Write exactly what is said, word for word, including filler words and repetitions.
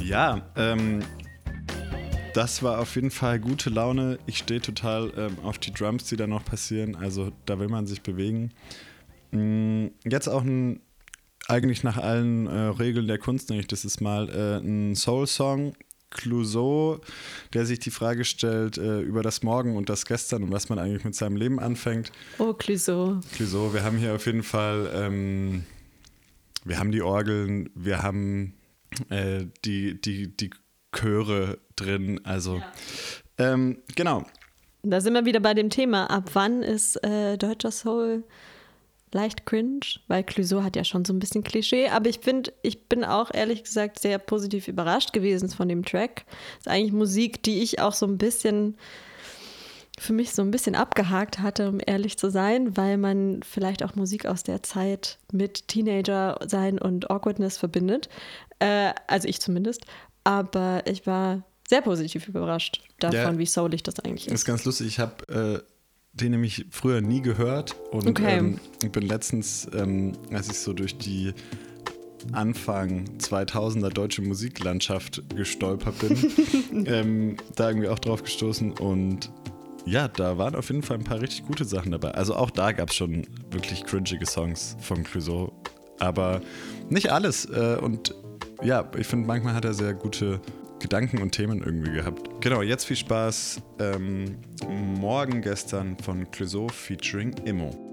Ja, ähm, das war auf jeden Fall gute Laune. Ich stehe total ähm, auf die Drums, die da noch passieren. Also da will man sich bewegen. Mm, jetzt auch ein, eigentlich nach allen äh, Regeln der Kunst, nämlich das ist mal äh, ein Soul-Song. Clouseau, der sich die Frage stellt äh, über das Morgen und das Gestern und was man eigentlich mit seinem Leben anfängt. Oh, Clouseau. Clouseau, wir haben hier auf jeden Fall, ähm, wir haben die Orgeln, wir haben äh, die, die, die Chöre drin, also ja. ähm, genau. Da sind wir wieder bei dem Thema, ab wann ist äh, deutscher Soul leicht cringe, weil Clouseau hat ja schon so ein bisschen Klischee, aber ich finde, ich bin auch ehrlich gesagt sehr positiv überrascht gewesen von dem Track. Das ist eigentlich Musik, die ich auch so ein bisschen, für mich so ein bisschen abgehakt hatte, um ehrlich zu sein, weil man vielleicht auch Musik aus der Zeit mit Teenager sein und Awkwardness verbindet. Äh, also ich zumindest. Aber ich war sehr positiv überrascht davon, ja, wie soulig das eigentlich ist. Das ist ganz lustig. Ich habe äh, den nämlich früher nie gehört und okay. ähm, bin letztens, ähm, als ich so durch die Anfang zweitausender deutsche Musiklandschaft gestolpert bin, ähm, da irgendwie auch drauf gestoßen und ja, da waren auf jeden Fall ein paar richtig gute Sachen dabei. Also auch da gab es schon wirklich cringige Songs von Clouseau, aber nicht alles. Äh, und ja, ich finde, manchmal hat er sehr gute Gedanken und Themen irgendwie gehabt. Genau, jetzt viel Spaß. Ähm, Morgen gestern von Clouseau featuring Immo.